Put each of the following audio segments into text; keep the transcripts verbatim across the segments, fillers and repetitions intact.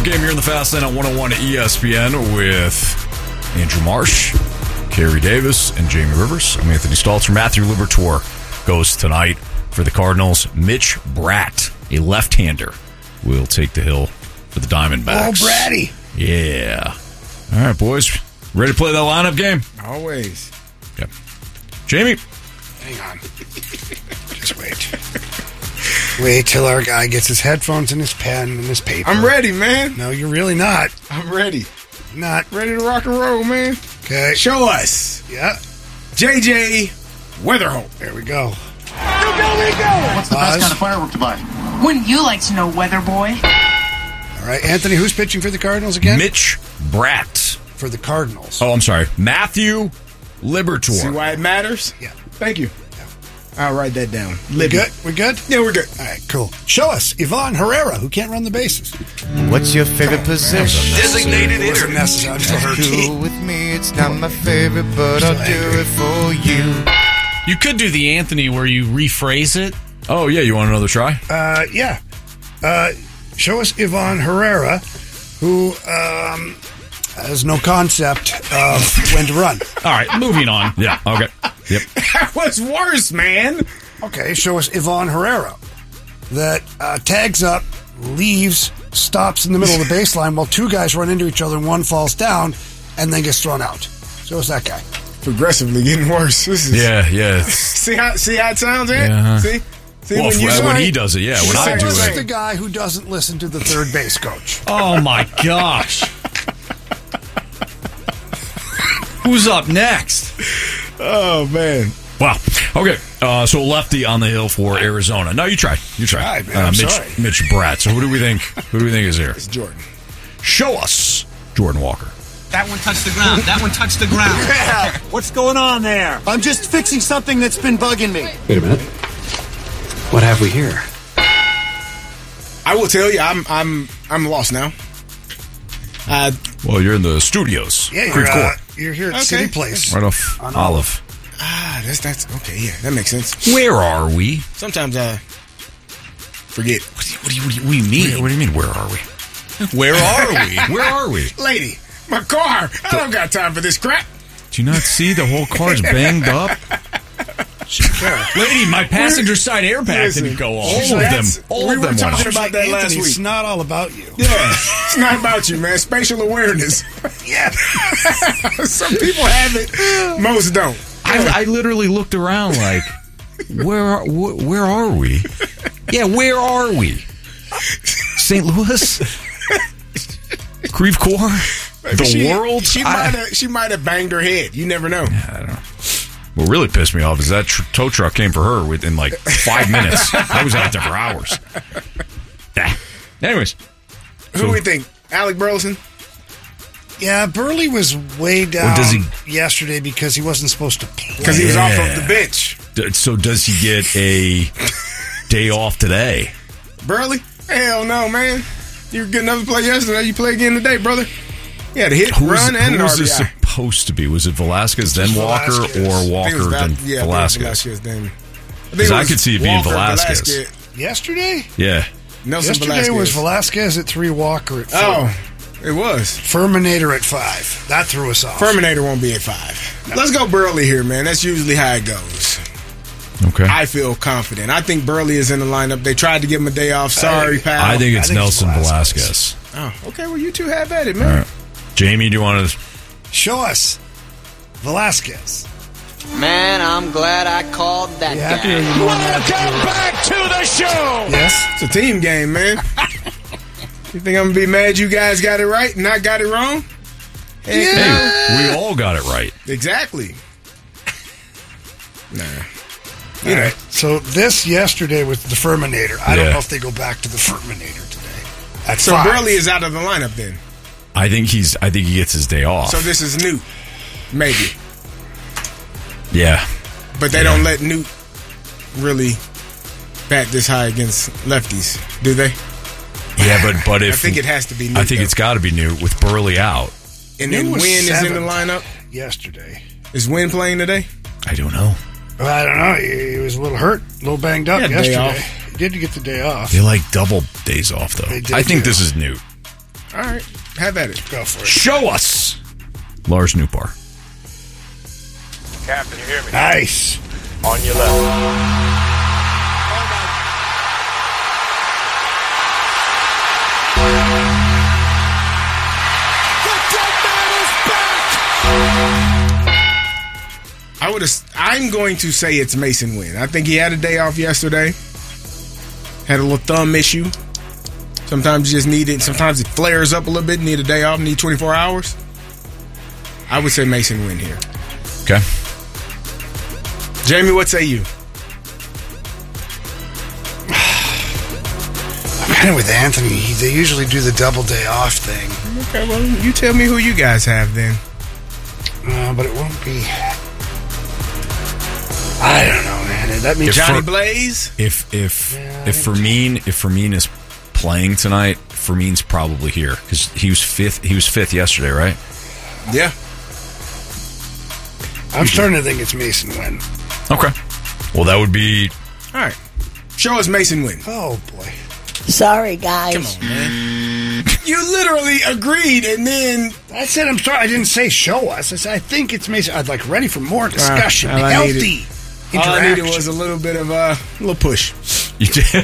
game here in the Fast Lane on one oh one E S P N with Andrew Marsh, Kerry Davis, and Jamie Rivers. I'm Anthony Stalter. Matthew Liberatore goes tonight for the Cardinals. Mitch Bratt, a left-hander, will take the hill for the Diamondbacks. Oh, Bratty. Yeah. All right, boys. Ready to play that lineup game? Always. Okay. Jamie. Hang on. Just wait. Wait till our guy gets his headphones and his pen and his paper. I'm ready, man. No, you're really not. I'm ready. Not. Ready to rock and roll, man. Okay. Show us. Yeah. J J Weatherholt. There we go. Go, go, go! What's the Pause. best kind of firework to buy? Wouldn't you like to know, Weather Boy? All right, Anthony, who's pitching for the Cardinals again? Mitch Bratt. For the Cardinals. Oh, I'm sorry. Matthew Liberatore. See why it matters? Yeah. Thank you. I'll write that down. We good? We good? Yeah, we're good. All right, cool. Show us Ivan Herrera, who can't run the bases. What's your favorite position? Designated It wasn't necessary. I'm still hurt. Cool with me, it's not my favorite, but I'll do it for you. You could do the Anthony where you rephrase it. Oh, yeah. You want another try? Uh, yeah. Uh, show us Ivan Herrera, who um, has no concept of when to run. All right, moving on. Yeah. Okay. Yep. That was worse, man. Okay, show us Ivan Herrera that uh, tags up, leaves, stops in the middle of the baseline while two guys run into each other and one falls down and then gets thrown out. Show us that guy. Progressively getting worse. This is, Yeah, yeah. See how see how it sounds, Ed? Yeah. See? See Well, when you when say- he does it, yeah. When Show I do us Show us it. the guy who doesn't listen to the third base coach. Oh, my gosh. Who's up next? Oh, man. Wow. Okay. Uh, so lefty on the hill for Arizona. No, you try. You try. All right, man, uh, I'm Mitch, sorry. Mitch Bratt. So who do we think? Who do we think is here? It's Jordan. Show us Jordan Walker. That one touched the ground. That one touched the ground. Yeah. What's going on there? I'm just fixing something that's been bugging me. Wait a minute. What have we here? I will tell you, I'm I'm I'm lost now. Uh, Well, you're in the studios. Yeah, Creek you're, uh, Court. you're here at Okay. City Place. Right off on Olive. ah, that's that's okay. Yeah, that makes sense. Where are we? Sometimes I forget. What do you, what do you, what do you, what do you mean? What do you mean, where are we? Where are we? Where are we? Lady, my car. I don't got time for this crap. Do you not see the whole car's banged up? Lady, my passenger side airbag Listen, didn't go off. all of them. That's- All we of were them talking went about that Anthony, last week. It's not all about you. Yeah, it's not about you, man. Spatial awareness. Yeah. Some people have it, most don't. I, I literally looked around like, where are, wh- where are we? Yeah, where are we? Saint Louis? Creve Coeur? The she, world? She I- might have. She might have banged her head. You never know. I don't know. What really pissed me off is that tr- tow truck came for her within like five minutes. I was out there for hours. Yeah. Anyways. Who So- do we think? Alec Burleson? Yeah, Burley was way down does he- yesterday because he wasn't supposed to play. Because he was Yeah. off of the bench. D- So does he get a day off today? Burley? Hell no, man. You were good enough to play yesterday. You play again today, brother. You had a hit, Who's, run, and an who was R B I. this supposed to be? Was it Velasquez then Walker Velasquez. or I think it Walker was Val- then yeah, I think it was Velasquez? Velasquez then. I think Because it I was could see it being Walker, Velasquez. Yesterday? Yeah. Nelson Yesterday Velasquez. was Velasquez at three, Walker at four. Oh, it was. Furminator at five. That threw us off. Terminator won't be at five. Let's go Burley here, man. That's usually how it goes. Okay. I feel confident. I think Burley is in the lineup. They tried to give him a day off. Sorry, pal. I think it's I think it's Nelson Velasquez. Velasquez. Oh, okay. Well, you two have at it, man. All right. Jamie, do you want to... Show us Velasquez. Man, I'm glad I called that You happy guy. or you want that? Welcome back to the show. Yes? It's a team game, man. You think I'm going to be mad you guys got it right and I got it wrong? Heck Hey, we all got it right. no. Exactly. Nah. All right. So this yesterday was the Furminator. I don't Yeah. know if they go back to the Furminator today. At So five. Burley is out of the lineup then. I think he's. I think he gets his day off. So this is Newt. Maybe. yeah. But they Yeah. don't let Newt really bat this high against lefties, do they? Yeah, but but if I think it has to be Newt. I think though. it's got to be new with Burley out. And Newt then was Wynn is in the seventh lineup. yesterday. Is Wynn playing today? I don't know. Well, I don't know. He, he was a little hurt, a little banged up He had a day yesterday. off. He did get the day off. They like double days off though. They did, I think too. this is Newt. All right. Have at it. Go for it. Show us Lars Nootbaar. Captain, you hear me? Nice. On your left. I would have. I'm going to say it's Mason Wynn. I think he had a day off yesterday. Had a little thumb issue. Sometimes you just need it. Sometimes it flares up a little bit. Need a day off. Need twenty-four hours. I would say Mason Wynn here. Okay. Jamie, what say you? I'm kind of with Anthony. They usually do the double day off thing. Okay, well, you tell me who you guys have then. Uh, but it won't be. I don't know, man. That means Johnny for- Blaze? If if Yeah, if Fermin if Fermin is playing tonight, Fermin's probably here because he was fifth. He was fifth yesterday, right? Yeah. I'm starting to think it's Mason Wynn. Okay. Well, that would be. All right. Show us Mason Wynn. Oh boy. Sorry, guys. Come on, man. You literally agreed, and then I said I'm sorry. I didn't say show us. I said I think it's Mason. I'd like ready for more discussion, Uh, all I healthy needed- all I interaction. needed was a little bit of a little push. You did. you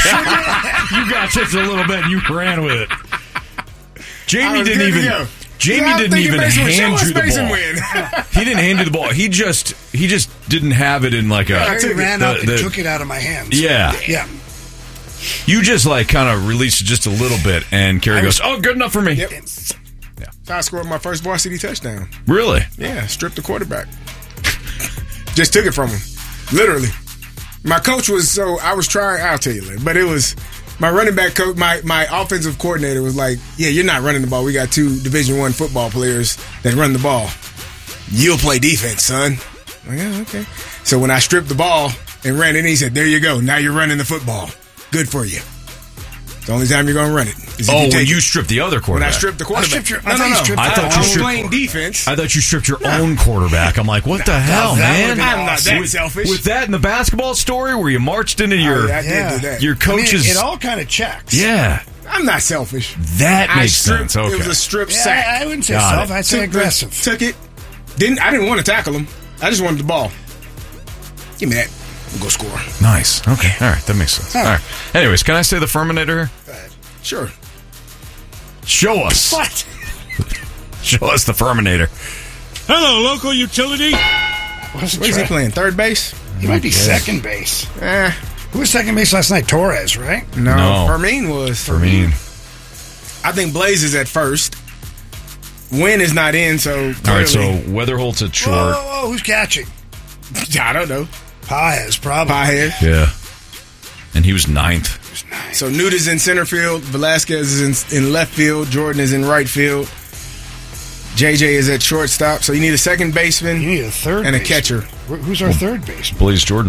got just a little bit. And you ran with it. I Jamie was didn't good to even. go. Jamie Yeah, I'm didn't thinking even Mason Wynn. Show hand us you the Mason ball. Wynn. He didn't hand you the ball. He just he just didn't have it in like a. I ran the- up and the- took it out of my hands. Yeah. Yeah. You just like kind of released it just a little bit, and Kerry goes, "Oh, good enough for me." Yep. I scored my first varsity touchdown. Really? Yeah, stripped the quarterback. Just took it from him. Literally. My coach was so I was trying. I'll tell you later, but it was my running back coach. My my offensive coordinator was like, "Yeah, you're not running the ball. We got two Division One football players that run the ball. You'll play defense, son." I'm like, yeah, okay. So when I stripped the ball and ran it, he said, "There you go. Now you're running the football. Good for you. The only time you're going to run it is if Oh, you when take you it." stripped the other When I quarterback. stripped the quarterback. I stripped your- no, I no, thought you no. stripped I that thought one. you I was stripped. playing defense. I thought you stripped your own quarterback. I'm like, what the hell, that man? would've been I'm not that with, selfish. With that in the basketball story where you marched into your Oh, yeah, I did Yeah. do that. your coach's. I mean, it all kind of checks. yeah, I'm not selfish. that I makes stripped, sense. Okay. It was a strip Yeah, sack. I, I wouldn't say Got self. it. I'd say Took the- aggressive. Took it. Didn't I didn't want to tackle him. I just wanted the ball. Give me that. We'll go score. Nice. Okay. All right. That makes sense. All right. Anyways, can I say the Ferminator? Sure. Show us. What? Show us the Ferminator. Hello, local utility. What's What is he playing? Third base? He might be second base. Eh, Who was second base last night? Torres, right? no. No. Fermin was. Fermin. I think Blaze is at first. Wynn is not in, so. All right. So clearly- Weatherholt's at Whoa, short. whoa, whoa, who's catching? I don't know. Paez, probably. Piehead. Yeah. And he was ninth. So Newt is in center field. Velasquez is in, in left field. Jordan is in right field. J J is at shortstop. So you need a second baseman. You need a third and a baseman. catcher. Wh- Who's our third baseman? Blaze Jordan.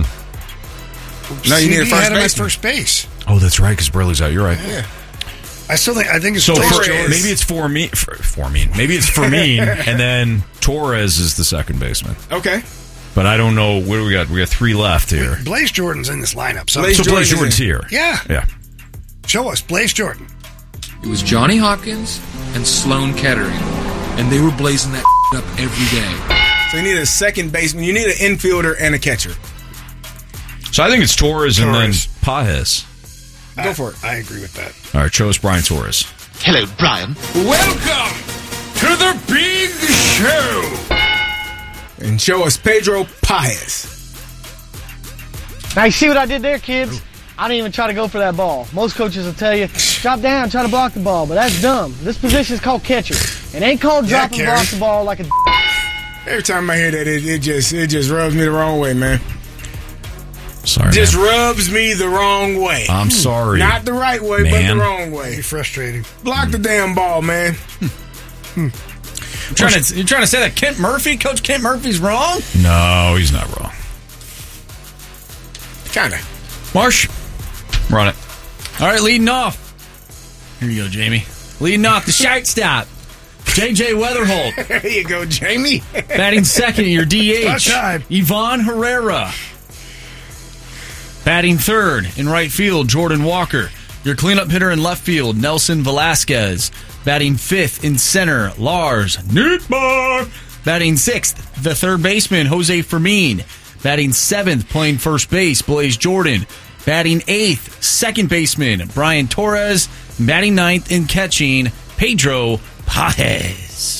No, you need a C B first had him at baseman. first base. Oh, that's right, because Burley's out. You're right. Yeah. I still think I think it's So Blaze for, Jordan. maybe it's for me. For, for me. Maybe it's for me, and then Torres is the second baseman. Okay. But I don't know. What do we got? We got three left here. Blaze Jordan's in this lineup. So, Blaze So Blaze Jordan Jordan's is in. here. Yeah. Yeah. Show us Blaze Jordan. It was Johnny Hopkins and Sloan Kettering, and they were blazing that up every day. So you need a second baseman. You need an infielder and a catcher. So I think it's Torres, and then Torres. Paez. Go for it. I agree with that. All right, chose Brian Torres. Hello, Brian. Welcome to the big show. And show us Pedro Paez. Now, you see what I did there, kids? I didn't even try to go for that ball. Most coaches will tell you, drop down, try to block the ball, but that's dumb. This position is called catcher. It ain't called Yeah, drop and Kerry. block the ball like a Every time I hear that, it, it just it just rubs me the wrong way, man. Sorry, Just man. rubs me the wrong way. I'm sorry. Not the right way, but Man. the wrong way. Frustrating. Block the damn ball, man. You're trying, to, you're trying to say that Kent Murphy, Coach Kent Murphy's wrong? No, he's not wrong. Kinda. Marsh, run it. All right, leading off. Here you go, Jamie. Leading off the shortstop, J J Weatherholt. There you go, Jamie. Batting second, your D H, About time. Yvonne Herrera. Batting third in right field, Jordan Walker. Your cleanup hitter in left field, Nelson Velasquez. Batting fifth in center, Lars Nootbaar. Batting sixth, the third baseman, Jose Fermin. Batting seventh, playing first base, Blaze Jordan. Batting eighth, second baseman, Brian Torres. Batting ninth and catching, Pedro Paez.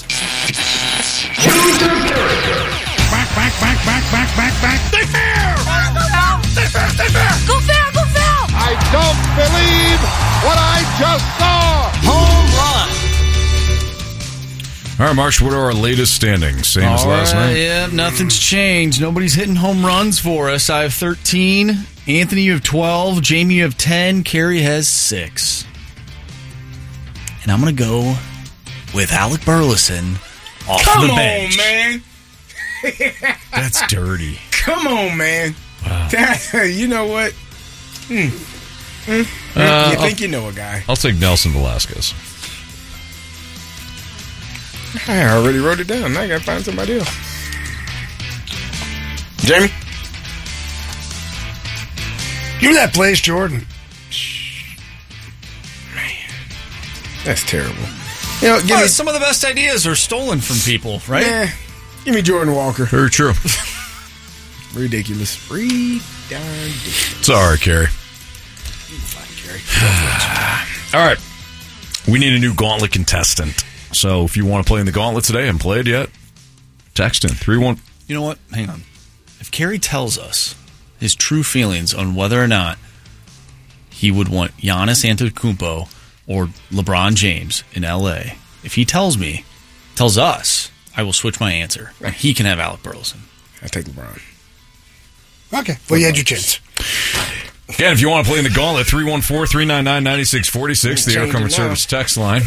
Back, back, back, back, back, back, back. Stay fair! Stay fair, stay fair! Go fair, go fair! I don't believe what I just saw. Home run. All right, Marsh, what are our latest standings? Same as All last right, night? Yeah, nothing's changed. Nobody's hitting home runs for us. I have thirteen. Anthony, you have twelve. Jamie, you have ten. Carrie has six. And I'm going to go with Alec Burleson off Come the bench. on, man. That's dirty. Come on, man. Wow. That, you know what? Hmm. Hmm. Uh, you think I'll, you know a guy. I'll take Nelson Velasquez. I already wrote it down. Now I got to find somebody else. Jamie? Give me that Blaze Jordan. Man, that's terrible. You know, give Well, me some of the best ideas are stolen from people, right? Yeah, give me Jordan Walker. Very true. Ridiculous. Ridiculous. Sorry, Carrie. All right. We need a new Gauntlet contestant. So if you want to play in the Gauntlet today and play it yet, text in three one. You know what? Hang on. If Carrie tells us his true feelings on whether or not he would want Giannis Antetokounmpo or LeBron James in L A, if he tells me, tells us, I will switch my answer. And he can have Alec Burleson. I take LeBron. Okay. Well, you had your chance. Again, if you want to play in the Gauntlet, three one four, three nine nine, nine six four six, the Air Change it Comfort now. Service text line.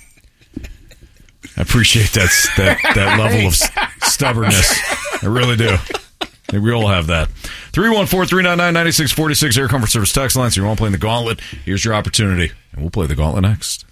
I appreciate that, that, that level of stubbornness. I really do. I think we all have that. three one four, three nine nine, nine six four six, Air Comfort Service text line. So you want to play in the Gauntlet, here's your opportunity. And we'll play the Gauntlet next.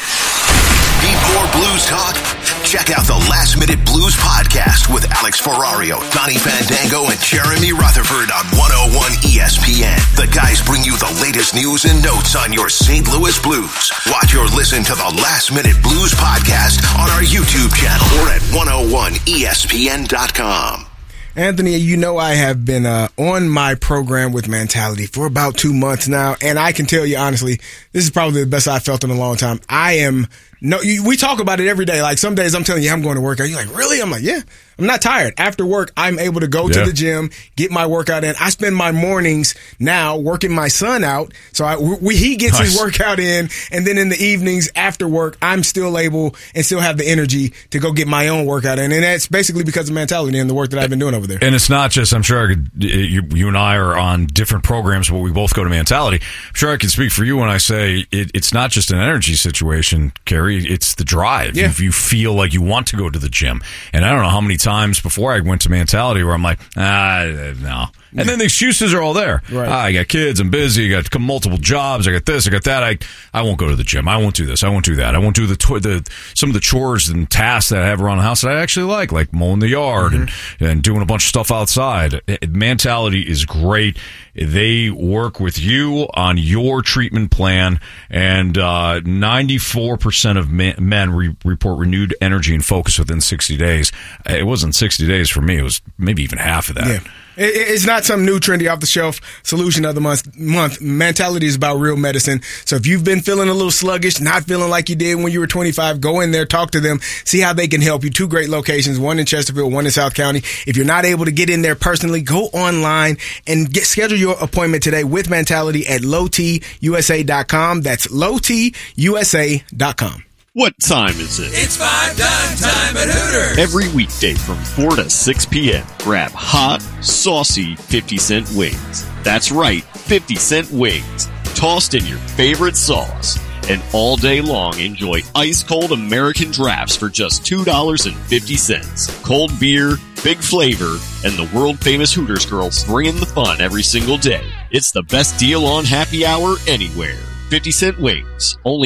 Need more blues talk? Check out the Last Minute Blues Podcast with Alex Ferrario, Donnie Fandango, and Jeremy Rutherford on one oh one E S P N. The guys bring you the latest news and notes on your Saint Louis Blues. Watch or listen to the Last Minute Blues Podcast on our YouTube channel or at one oh one E S P N dot com. Anthony, you know I have been uh, on my program with Mentality for about two months now, and I can tell you honestly, this is probably the best I've felt in a long time. I am no, you, we talk about it every day. Like some days I'm telling you I'm going to work out. You're like, really? I'm like, yeah. I'm not tired. After work, I'm able to go Yeah. to the gym, get my workout in. I spend my mornings now working my son out, so I, we, he gets Nice. his workout in, and then in the evenings after work, I'm still able and still have the energy to go get my own workout in, and that's basically because of Mentality and the work that I've been doing over there. And it's not just, I'm sure I could, you, you and I are on different programs, but we both go to Mentality. I'm sure I can speak for you when I say it, it's not just an energy situation, Carrie. It's the drive. Yeah. If you feel like you want to go to the gym. And I don't know how many times before I went to Mentality where I'm like, ah, no. And then the excuses are all there. Right. Ah, I got kids, I'm busy, I got multiple jobs, I got this, I got that. I I won't go to the gym. I won't do this. I won't do that. I won't do the to- the some of the chores and tasks that I have around the house that I actually like, like mowing the yard mm-hmm. and, and doing a bunch of stuff outside. Mentality is great. They work with you on your treatment plan, and uh, ninety-four percent of men, men re- report renewed energy and focus within sixty days. It wasn't sixty days for me. It was maybe even half of that. Yeah. It- It's not some new trendy off the shelf solution of the month. Month Mentality is about real medicine. So if you've been feeling a little sluggish, not feeling like you did when you were twenty-five, go in there, talk to them, see how they can help you. Two great locations, one in Chesterfield, one in South County. If you're not able to get in there personally, go online and get schedule your appointment today with Mentality at low t u s a dot com. That's low t u s a dot com. What time is it? It's five dime time at Hooters. Every weekday from four to six p.m. Grab hot, saucy fifty cent wings. That's right, fifty cent wings. Tossed in your favorite sauce. And all day long, enjoy ice-cold American drafts for just two dollars and fifty cents. Cold beer, big flavor, and the world-famous Hooters girls bringing the fun every single day. It's the best deal on happy hour anywhere. fifty cent wings, only at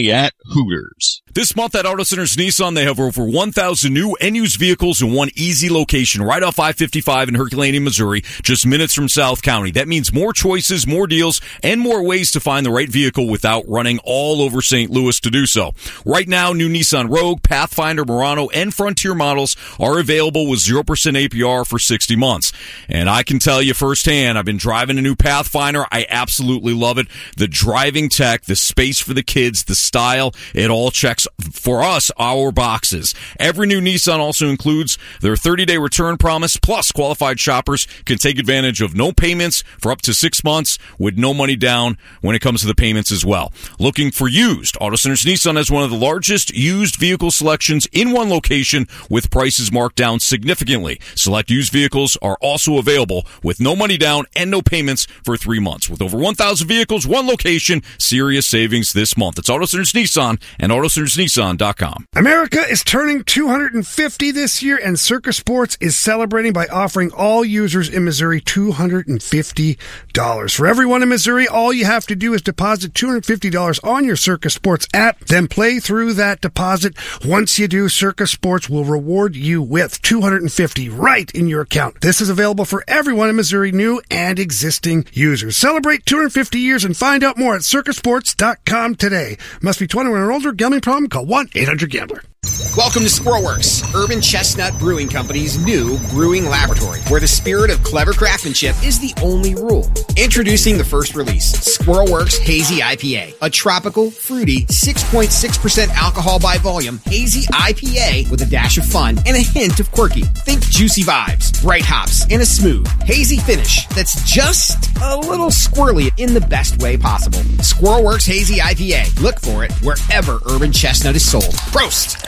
Hooters. This month at Auto Centers Nissan, they have over one thousand new and used vehicles in one easy location right off I fifty-five in Herculaneum, Missouri, just minutes from South County. That means more choices, more deals, and more ways to find the right vehicle without running all over Saint Louis to do so. Right now, new Nissan Rogue, Pathfinder, Murano, and Frontier models are available with zero percent A P R for sixty months. And I can tell you firsthand, I've been driving a new Pathfinder. I absolutely love it. The driving tech, the space for the kids, the style, it all checks for us, our boxes. Every new Nissan also includes their thirty-day return promise, plus qualified shoppers can take advantage of no payments for up to six months with no money down when it comes to the payments as well. Looking for used? Auto Centers Nissan has one of the largest used vehicle selections in one location with prices marked down significantly. Select used vehicles are also available with no money down and no payments for three months. With over one thousand vehicles, one location, serious savings this month. It's Auto Centers Nissan and Auto Centers Nissan dot com. America is turning two hundred fifty this year, and Circus Sports is celebrating by offering all users in Missouri two hundred fifty dollars. For everyone in Missouri, all you have to do is deposit two hundred fifty dollars on your Circus Sports app, then play through that deposit. Once you do, Circus Sports will reward you with two hundred fifty dollars right in your account. This is available for everyone in Missouri, new and existing users. Celebrate two hundred fifty years and find out more at circus sports dot com today. Must be twenty-one or older. Gambling problem? Call one eight hundred gambler. Welcome to Squirrelworks, Urban Chestnut Brewing Company's new brewing laboratory, where the spirit of clever craftsmanship is the only rule. Introducing the first release, Squirrelworks Hazy I P A, a tropical, fruity, six point six percent alcohol by volume hazy I P A with a dash of fun and a hint of quirky. Think juicy vibes, bright hops, and a smooth, hazy finish that's just a little squirrely in the best way possible. Squirrelworks Hazy I P A. Look for it wherever Urban Chestnut is sold. Prost!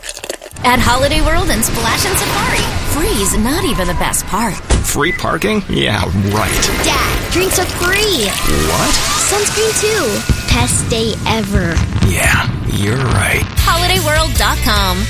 At Holiday World and Splash and Safari, free's not even the best part. Free parking? Yeah, right. Dad, drinks are free. What? Sunscreen too. Best day ever. Yeah, you're right. holiday world dot com.